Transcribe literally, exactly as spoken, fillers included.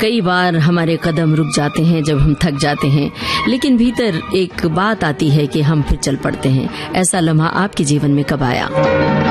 कई बार हमारे कदम रुक जाते हैं जब हम थक जाते हैं, लेकिन भीतर एक बात आती है कि हम फिर चल पड़ते हैं। ऐसा लम्हा आपके जीवन में कब आया?